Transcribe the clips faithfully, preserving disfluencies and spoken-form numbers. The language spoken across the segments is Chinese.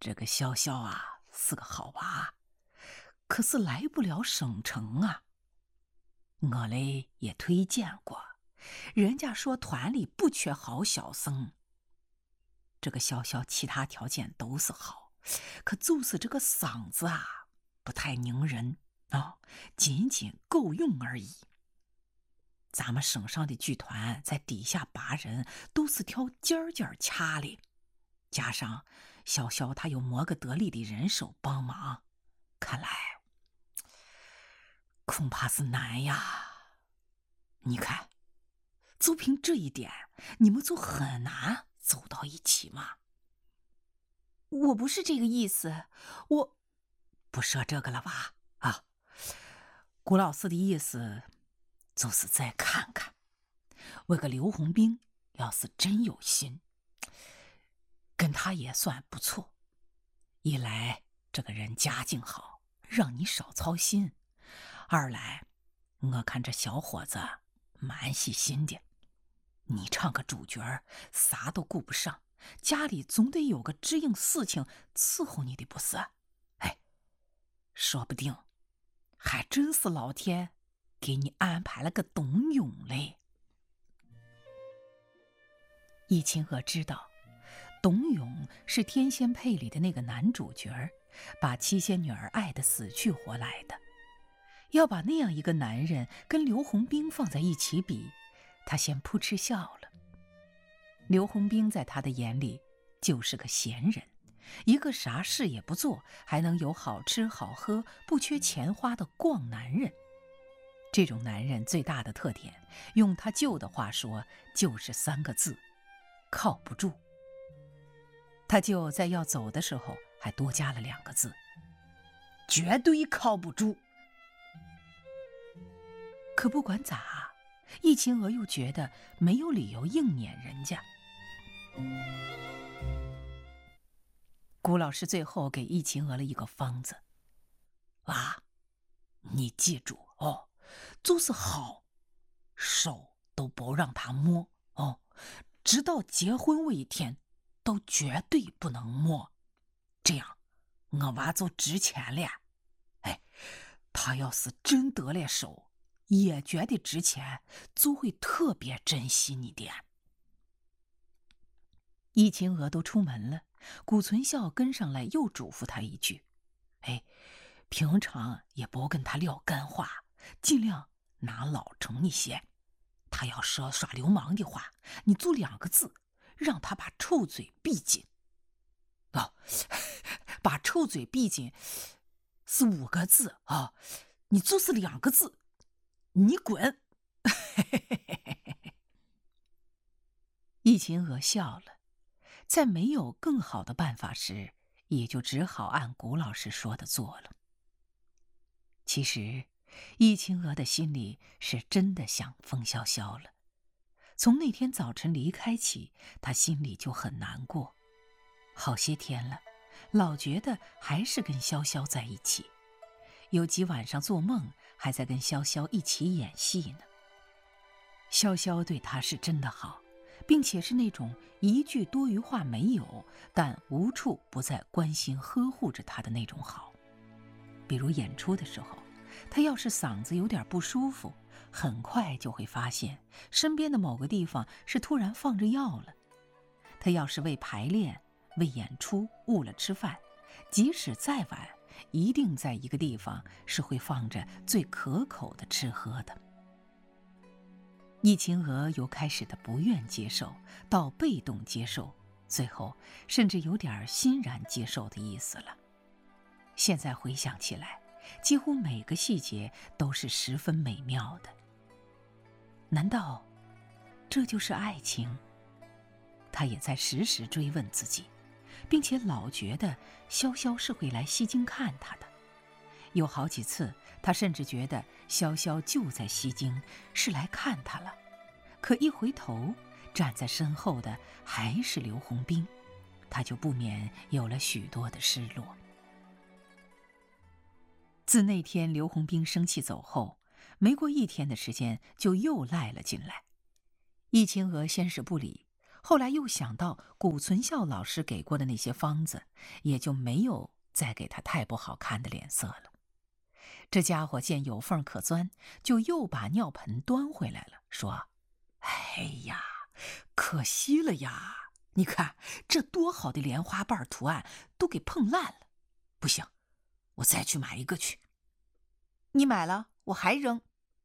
这个潇潇啊是个好娃，可是来不了省城啊。我嘞也推荐过，人家说团里不缺好小生。这个潇潇其他条件都是好，可就是这个嗓子啊不太拧人啊，仅仅够用而已。咱们省上的剧团在底下拔人都是挑尖儿尖儿掐的，加上潇潇他有摩个得力的人手帮忙，看来恐怕是难呀。你看，就凭这一点，你们就很难走到一起嘛。 我不是这个意思，我不说这个了吧？啊，顾老师的意思就是再看看，为个刘洪兵要是真有心，跟他也算不错。一来这个人家境好，让你少操心；二来我看这小伙子蛮细心的，你唱个主角啥都顾不上，家里总得有个支应事情伺候你的不是？哎，说不定还真是老天给你安排了个董永嘞。易清河知道董永是天仙配里的那个男主角，把七仙女儿爱得死去活来的。要把那样一个男人跟刘洪兵放在一起比，他先扑哧笑了。刘洪兵在他的眼里就是个闲人，一个啥事也不做，还能有好吃好喝，不缺钱花的逛男人。这种男人最大的特点，用他舅的话说，就是三个字：靠不住。他舅在要走的时候还多加了两个字：绝对靠不住。可不管咋，易清娥又觉得没有理由硬撵人家。顾老师最后给易清娥了一个方子：娃，你记住哦，就是好手都不让他摸哦，直到结婚那一天都绝对不能摸，这样我娃就值钱了。哎，他要是真得了手，也觉得值钱，就会特别珍惜你的。易清娥都出门了，谷存孝跟上来又嘱咐他一句：哎，平常也不跟他撂干话，尽量拿老成一些。他要说耍流氓的话，你就两个字，让他把臭嘴闭紧。哦，把臭嘴闭紧是五个字啊、哦，你就是两个字，你滚！易清娥笑了，在没有更好的办法时，也就只好按谷老师说的做了。其实易清娥的心里是真的想风萧萧了。从那天早晨离开起，她心里就很难过。好些天了，老觉得还是跟潇潇在一起，有几晚上做梦还在跟潇潇一起演戏呢。潇潇对她是真的好，并且是那种一句多余话没有，但无处不在关心呵护着她的那种好。比如演出的时候，他要是嗓子有点不舒服，很快就会发现身边的某个地方是突然放着药了。他要是为排练、为演出误了吃饭，即使再晚，一定在一个地方是会放着最可口的吃喝的。易清娥由开始的不愿接受到被动接受，最后甚至有点欣然接受的意思了。现在回想起来，几乎每个细节都是十分美妙的。难道这就是爱情？他也在时时追问自己，并且老觉得潇潇是会来西京看他的。有好几次，他甚至觉得潇潇就在西京，是来看他了。可一回头，站在身后的还是刘洪兵，他就不免有了许多的失落。自那天刘洪兵生气走后，没过一天的时间就又赖了进来。易清娥先是不理， 后来又想到谷存孝老师给过的那些方子，也就没有再给他太不好看的脸色了。这家伙见有缝可钻，就又把尿盆端回来了，说：“哎呀，可惜了呀！你看这多好的莲花瓣图案都给碰烂了。不行，我再去买一个去。”“ 你买了，我还扔。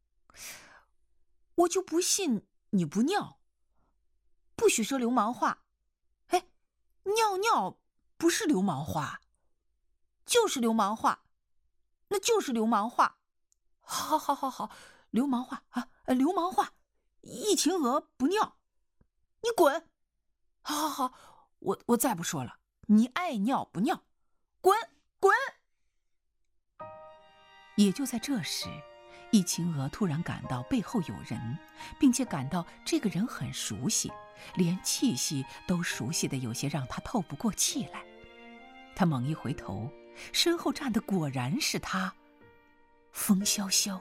我就不信你不尿。不许说流氓话。哎，尿尿不是流氓话，就是流氓话，那就是流氓话。 好好好好，流氓话啊，流氓话。易秦娥不尿， 你滚！ 好好好，我我再不说了，你爱尿不尿， 滚滚！” 也就在这时，易秦娥突然感到背后有人，并且感到这个人很熟悉，连气息都熟悉的有些让她透不过气来。她猛一回头，身后站的果然是他，风萧萧。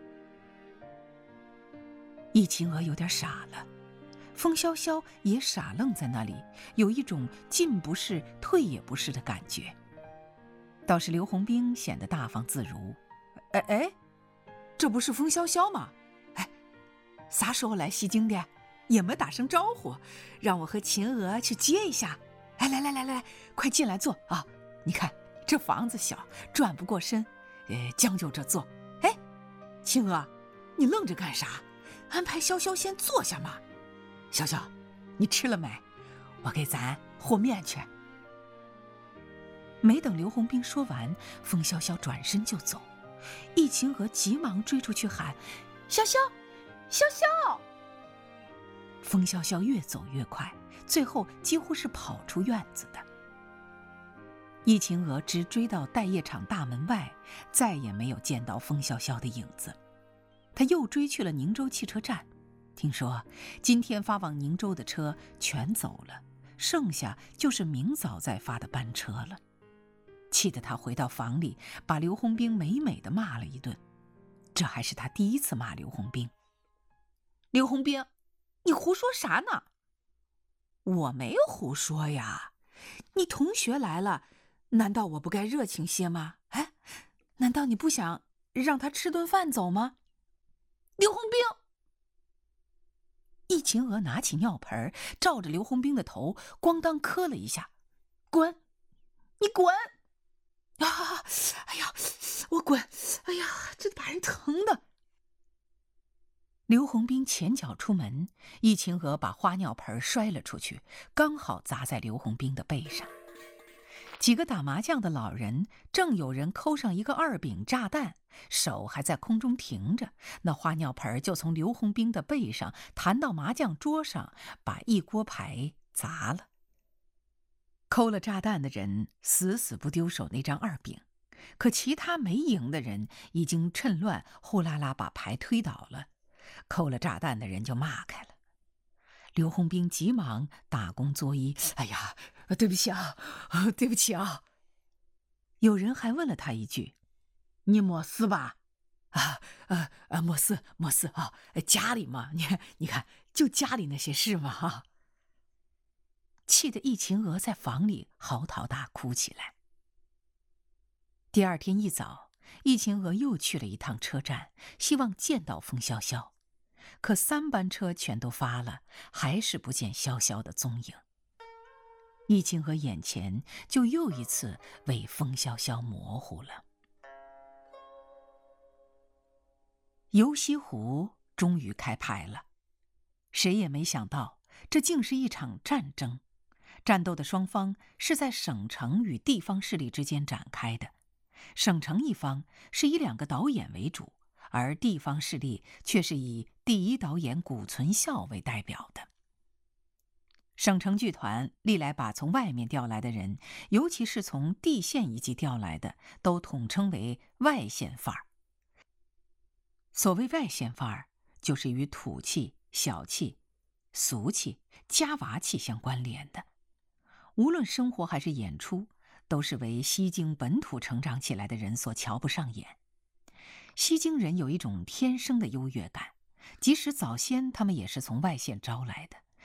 易秦娥有点傻了，风萧萧也傻愣在那里，有一种进不是退也不是的感觉。倒是刘洪兵显得大方自如。哎哎，这不是风萧萧吗？哎，啥时候来西京的？也没打声招呼，让我和秦娥去接一下。哎，来来来来，快进来坐啊！你看这房子小，转不过身，呃，将就着坐。哎，秦娥，你愣着干啥？安排潇潇先坐下嘛。潇潇，你吃了没？我给咱和面去。没等刘洪兵说完，风萧萧转身就走。易秦娥急忙追出去喊：“ 潇潇，潇潇！” 风萧萧越走越快，最后几乎是跑出院子的。易秦娥直追到待业场大门外，再也没有见到风萧萧的影子。他又追去了宁州汽车站，听说今天发往宁州的车全走了，剩下就是明早再发的班车了。气得他回到房里，把刘洪兵美美的骂了一顿。这还是他第一次骂刘洪兵。 刘洪兵，你胡说啥呢？ 我没有胡说呀，你同学来了，难道我不该热情些吗？哎，难道你不想让他吃顿饭走吗？ 刘洪兵！ 易秦娥拿起尿盆，照着刘洪兵的头咣当磕了一下。滚！ 你滚！ 啊！哎呀，我滚！哎呀，这把人疼的。刘洪兵前脚出门，易秦娥把花尿盆摔了出去，刚好砸在刘洪兵的背上。几个打麻将的老人正有人扣上一个二饼炸弹，手还在空中停着，那花尿盆就从刘洪兵的背上弹到麻将桌上，把一锅牌砸了。扣了炸弹的人死死不丢手那张二饼，可其他没赢的人已经趁乱呼啦啦把牌推倒了，扣了炸弹的人就骂开了。刘洪兵急忙打工作揖：“哎呀，对不起啊，对不起啊。”有人还问了他一句：“你没事吧？”“啊，呃呃，没事没事啊，家里嘛，你你看，就家里那些事嘛哈。”气得易秦娥在房里嚎啕大哭起来。第二天一早，易秦娥又去了一趟车站，希望见到风萧萧。可三班车全都发了，还是不见萧萧的踪影。易秦娥眼前就又一次为风萧萧模糊了。游西湖终于开牌了，谁也没想到，这竟是一场战争。战斗的双方是在省城与地方势力之间展开的，省城一方是以两个导演为主，而地方势力却是以第一导演谷存孝为代表的。省城剧团历来把从外面调来的人，尤其是从地县一级调来的，都统称为外县范儿。所谓外县范儿，就是与土气、小气、俗气、家娃气相关联的。无论生活还是演出，都是为西京本土成长起来的人所瞧不上眼。西京人有一种天生的优越感，即使早先他们也是从外县招来的，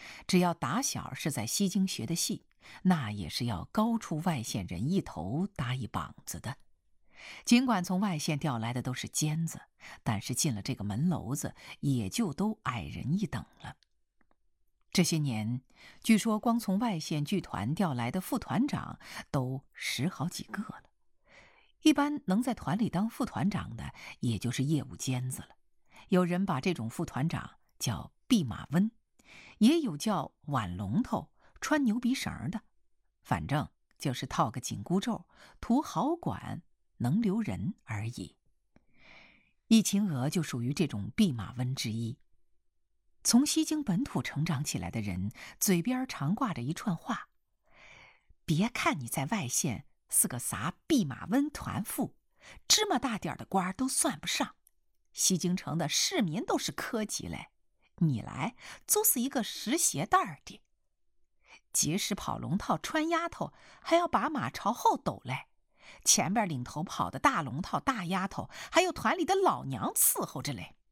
只要打小是在西京学的戏，那也是要高出外县人一头搭一膀子的。尽管从外县调来的都是尖子，但是进了这个门楼子，也就都矮人一等了。这些年，据说光从外县剧团调来的副团长都十好几个了。一般能在团里当副团长的，也就是业务尖子了。有人把这种副团长叫弼马温，也有叫挽龙头、穿牛鼻绳的，反正就是套个紧箍咒，图好管，能留人而已。易秦娥就属于这种弼马温之一。从西京本土成长起来的人，嘴边常挂着一串话：别看你在外县是个啥弼马温团副，芝麻大点的官都算不上，西京城的市民都是科级嘞，你来就是一个拾鞋带儿的。即使跑龙套穿丫头，还要把马朝后抖嘞，前边领头跑的大龙套大丫头，还有团里的老娘伺候着嘞。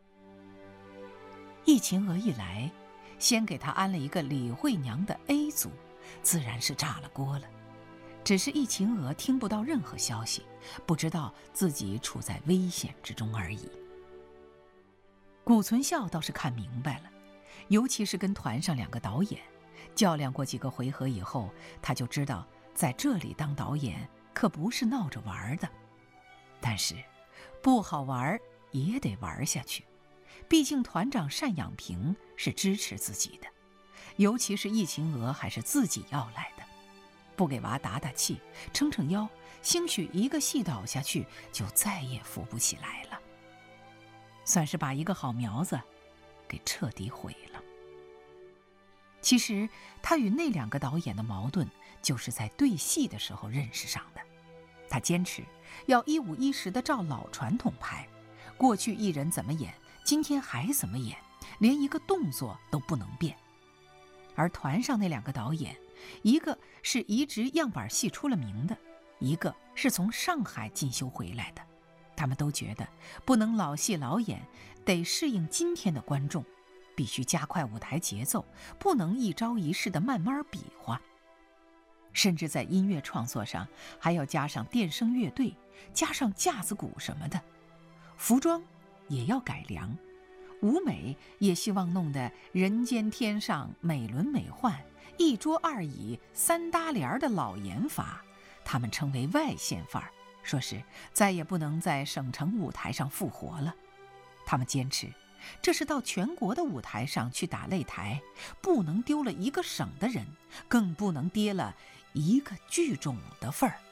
易秦娥一来，先给他安了一个李慧娘的 A 组，自然是炸了锅了。只是易秦娥听不到任何消息，不知道自己处在危险之中而已。谷存孝倒是看明白了，尤其是跟团上两个导演较量过几个回合以后，他就知道在这里当导演可不是闹着玩的。但是不好玩也得玩下去，毕竟团长单养平是支持自己的，尤其是易秦娥还是自己要来的，不给娃打打气撑撑腰，兴许一个戏倒下去就再也扶不起来了，算是把一个好苗子给彻底毁了。其实他与那两个导演的矛盾就是在对戏的时候认识上的。他坚持要一五一十的照老传统拍，过去艺人怎么演，今天还怎么演，连一个动作都不能变。而团上那两个导演，一个是移植样板戏出了名的，一个是从上海进修回来的，他们都觉得不能老戏老演，得适应今天的观众，必须加快舞台节奏，不能一朝一夕的慢慢比划。甚至在音乐创作上还要加上电声乐队，加上架子鼓什么的，服装也要改良，舞美也希望弄得人间天上美轮美奂，一桌二椅三搭帘的老演法，他们称为外县范儿，说是再也不能在省城舞台上复活了。他们坚持这是到全国的舞台上去打擂台，不能丢了一个省的人，更不能跌了一个剧种的份儿。